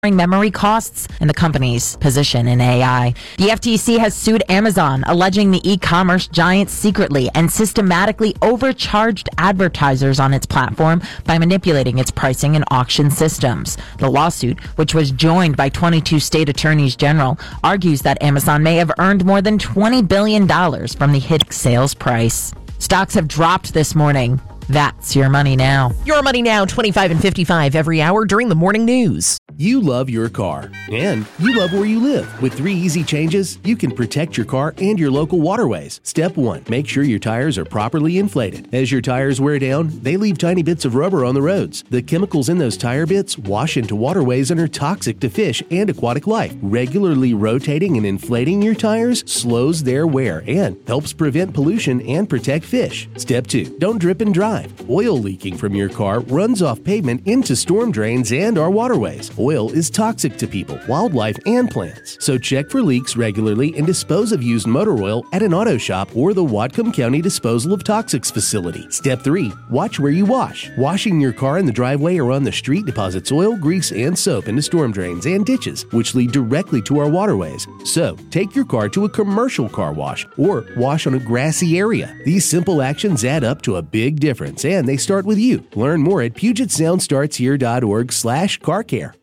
memory costs and the company's position in AI. The FTC has sued Amazon, alleging the e-commerce giant secretly and systematically overcharged advertisers on its platform by manipulating its pricing and auction systems. The lawsuit, which was joined by 22 state attorneys general, argues that Amazon may have earned more than $20 billion from the hit sales price. Stocks have dropped this morning. That's Your Money Now. Your Money Now, 25 and 55 every hour during the morning news. You love your car, and you love where you live. With 3 easy changes, you can protect your car and your local waterways. Step 1, make sure your tires are properly inflated. As your tires wear down, they leave tiny bits of rubber on the roads. The chemicals in those tire bits wash into waterways and are toxic to fish and aquatic life. Regularly rotating and inflating your tires slows their wear and helps prevent pollution and protect fish. Step 2, don't drip and drive. Oil leaking from your car runs off pavement into storm drains and our waterways. Oil is toxic to people, wildlife, and plants. So check for leaks regularly and dispose of used motor oil at an auto shop or the Whatcom County Disposal of Toxics facility. Step 3, watch where you wash. Washing your car in the driveway or on the street deposits oil, grease, and soap into storm drains and ditches, which lead directly to our waterways. So take your car to a commercial car wash or wash on a grassy area. These simple actions add up to a big difference, and they start with you. Learn more at PugetSoundStartsHere.org/carcare.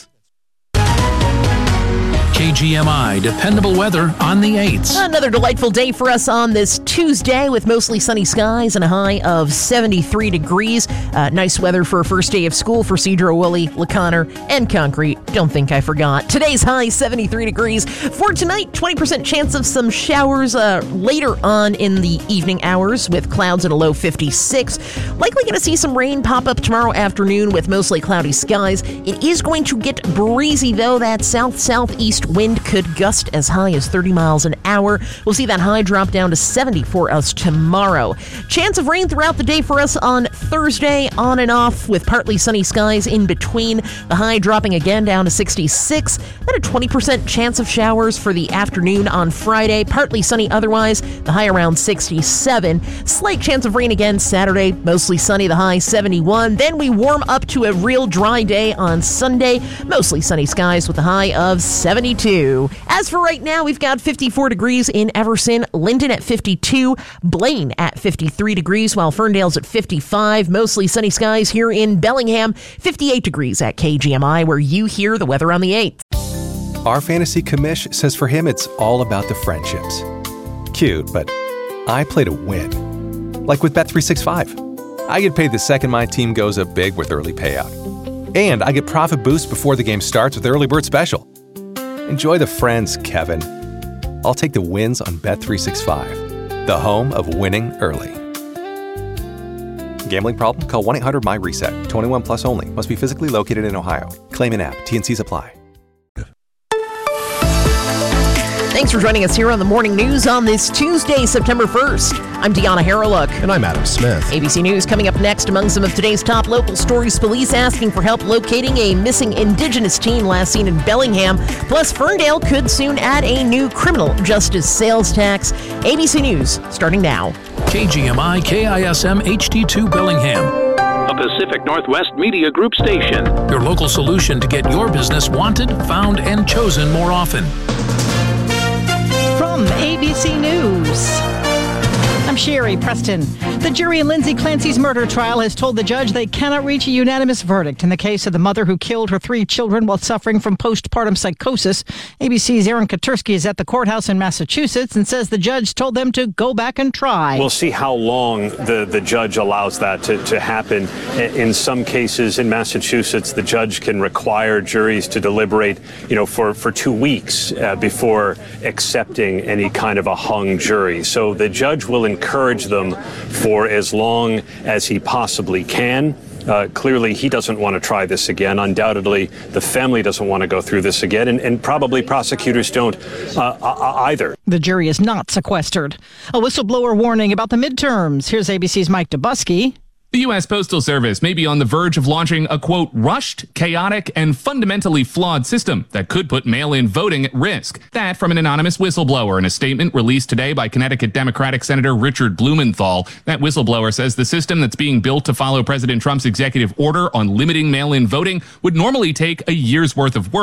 KGMI dependable weather on the 8s. Another delightful day for us on this Tuesday with mostly sunny skies and a high of 73 degrees. Nice weather for a first day of school for Cedro, Woolley, LaConner, and Concrete. Don't think I forgot. Today's high 73 degrees. For tonight, 20% chance of some showers later on in the evening hours with clouds at a low 56. Likely going to see some rain pop up tomorrow afternoon with mostly cloudy skies. It is going to get breezy though. That south-southeast wind could gust as high as 30 miles an hour. We'll see that high drop down to 70 for us tomorrow. Chance of rain throughout the day for us on Thursday, on and off with partly sunny skies in between. The high dropping again down to 66. Then a 20% chance of showers for the afternoon on Friday. Partly sunny otherwise. The high around 67. Slight chance of rain again Saturday. Mostly sunny. The high 71. Then we warm up to a real dry day on Sunday. Mostly sunny skies with a high of 72. As for right now, we've got 54 degrees in Everson, Linden at 52, Blaine at 53 degrees, while Ferndale's at 55. Mostly sunny skies here in Bellingham, 58 degrees at KGMI, where you hear the weather on the 8th. Our fantasy commish says for him it's all about the friendships. Cute, but I play to win. Like with Bet365. I get paid the second my team goes up big with early payout. And I get profit boost before the game starts with Early Bird Special. Enjoy the friends, Kevin. I'll take the wins on Bet365, the home of winning early. Gambling problem? Call 1-800-MY-RESET. 21 plus only. Must be physically located in Ohio. Claim in app. T&Cs apply. Thanks for joining us here on the Morning News on this Tuesday, September 1st. I'm Deanna Harreluk. And I'm Adam Smith. ABC News coming up next. Among some of today's top local stories, police asking for help locating a missing Indigenous teen last seen in Bellingham. Plus, Ferndale could soon add a new criminal justice sales tax. ABC News starting now. KGMI KISM HD2 Bellingham. A Pacific Northwest Media Group station. Your local solution to get your business wanted, found, and chosen more often. From ABC News, I'm Sherry Preston. The jury in Lindsay Clancy's murder trial has told the judge they cannot reach a unanimous verdict in the case of the mother who killed her 3 children while suffering from postpartum psychosis. ABC's Aaron Katersky is at the courthouse in Massachusetts and says the judge told them to go back and try. We'll see how long the judge allows that to happen. In some cases in Massachusetts, the judge can require juries to deliberate, for 2 weeks before accepting any kind of a hung jury. So the judge will encourage them for as long as he possibly can. Clearly, he doesn't want to try this again. Undoubtedly, the family doesn't want to go through this again, and probably prosecutors don't either. The jury is not sequestered. A whistleblower warning about the midterms. Here's ABC's Mike Dubusky. The U.S. Postal Service may be on the verge of launching a, quote, rushed, chaotic, and fundamentally flawed system that could put mail-in voting at risk. That from an anonymous whistleblower in a statement released today by Connecticut Democratic Senator Richard Blumenthal. That whistleblower says the system that's being built to follow President Trump's executive order on limiting mail-in voting would normally take a year's worth of work.